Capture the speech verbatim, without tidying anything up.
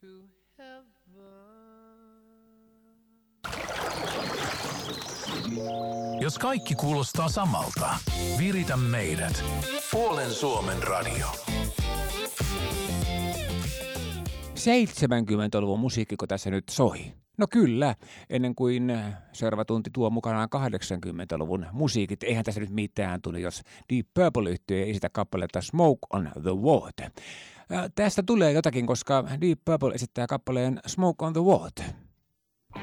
to heaven. Jos kaikki kuulostaa samalta, viritä meidät. Puolen Suomen radio. seitsemänkymmentäluvun musiikkiko tässä nyt soi? No kyllä, ennen kuin seuraava tunti tuo mukanaan kahdeksankymmentäluvun musiikit. Eihän tässä nyt mitään tuli, jos Deep Purple-yhtye ei esitä kappaletta Smoke on the Water. Tästä tulee jotakin, koska Deep Purple esittää kappaleen Smoke on the Water.